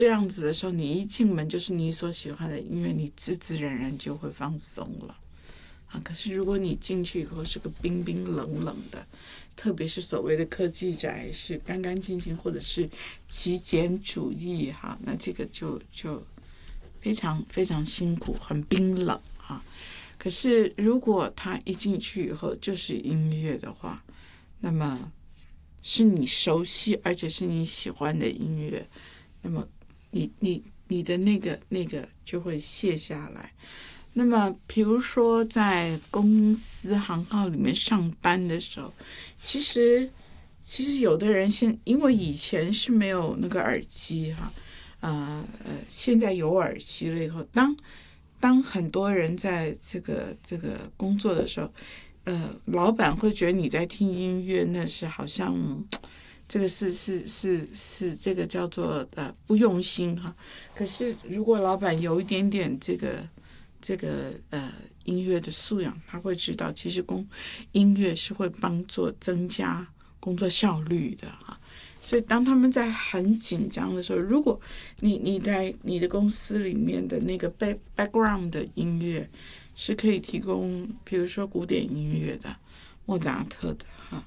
这样子的时候，你一进门就是你所喜欢的音乐，你自自然然就会放松了啊。可是如果你进去以后是个冰冰冷冷的，特别是所谓的科技宅是干干净净，或者是极简主义哈，那这个就非常非常辛苦，很冰冷哈。可是如果他一进去以后就是音乐的话，那么是你熟悉而且是你喜欢的音乐，那么你的那个就会卸下来。那么比如说在公司行号里面上班的时候，其实有的人因为以前是没有那个耳机哈，现在有耳机了以后，当很多人在这个工作的时候，老板会觉得你在听音乐，那是好像这个是这个叫做不用心哈。可是如果老板有一点点这个音乐的素养，他会知道其实音乐是会帮助增加工作效率的哈。所以当他们在很紧张的时候，如果你在你的公司里面的那个 background 的音乐是可以提供，比如说古典音乐的莫扎特的哈，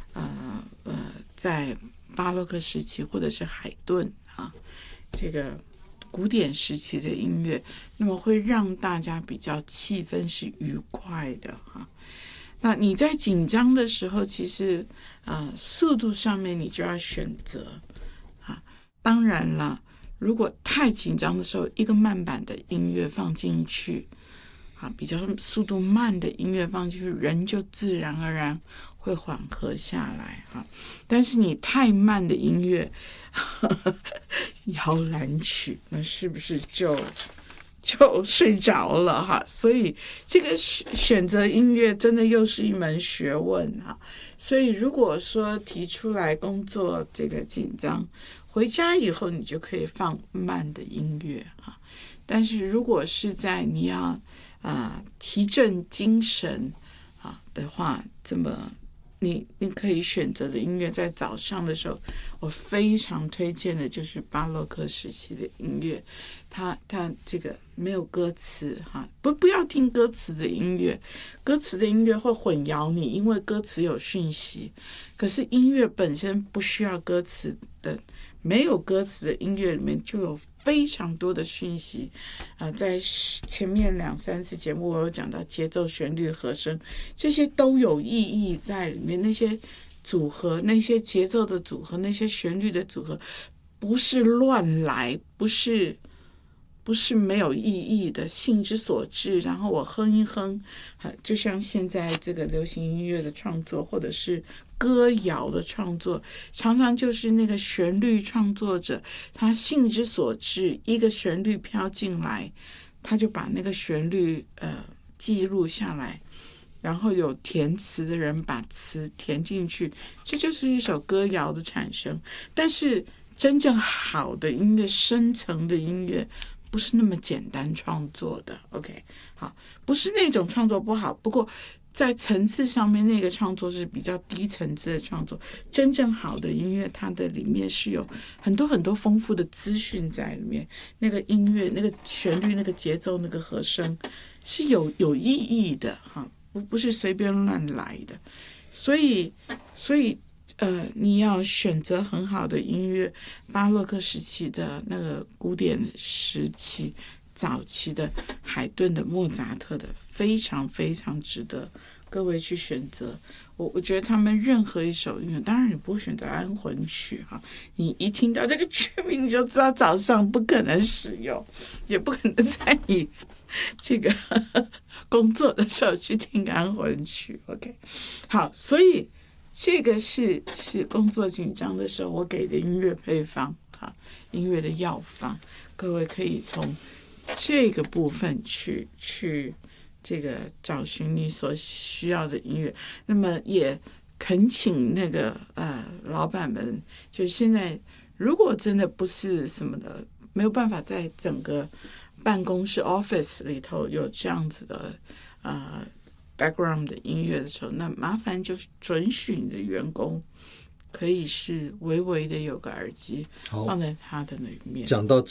在巴洛克时期或者是海顿啊，这个古典时期的音乐，那么会让大家比较气氛是愉快的哈。那你在紧张的时候，其实速度上面你就要选择啊。当然了，如果太紧张的时候，一个慢板的音乐放进去啊，比较速度慢的音乐放进去，人就自然而然会缓和下来哈。但是你太慢的音乐，摇篮曲，那是不是就睡着了哈？所以这个选择音乐真的又是一门学问哈。所以如果说提出来工作这个紧张，回家以后你就可以放慢的音乐哈。但是如果是在你要提振精神的话，这么你可以选择的音乐，在早上的时候，我非常推荐的就是巴洛克时期的音乐，它这个没有歌词哈，不要听歌词的音乐，歌词的音乐会混淆你，因为歌词有讯息，可是音乐本身不需要歌词的，没有歌词的音乐里面就有非常多的讯息在前面2-3次节目我有讲到节奏、旋律、和声，这些都有意义在里面，那些组合，那些节奏的组合，那些旋律的组合不是乱来，不是没有意义的，兴之所至，然后我哼一哼，就像现在这个流行音乐的创作或者是歌谣的创作，常常就是那个旋律创作者他兴之所至，一个旋律飘进来，他就把那个旋律记录下来，然后有填词的人把词填进去，这就是一首歌谣的产生。但是真正好的音乐，深层的音乐不是那么简单创作的 OK， 好，不是那种创作不好，不过在层次上面那个创作是比较低层次的创作。真正好的音乐，它的里面是有很多很多丰富的资讯在里面，那个音乐、那个旋律、那个节奏、那个和声是有意义的哈，不是随便乱来的。所以你要选择很好的音乐，巴洛克时期的那个古典时期早期的海顿的、莫扎特的，非常非常值得各位去选择。我觉得他们任何一首音乐，当然你不会选择安魂曲哈，你一听到这个曲名你就知道早上不可能使用，也不可能在你这个工作的时候去听安魂曲 OK。 好，所以这个是工作紧张的时候我给的音乐配方音乐的药方，各位可以从这个部分去这个找寻你所需要的音乐。那么也恳请那个老板们，就现在如果真的不是什么的，没有办法在整个办公室 office 里头有这样子的background 的音乐的时候，那麻烦就是准许你的员工可以是微微的有个耳机放在他的那里面。 讲到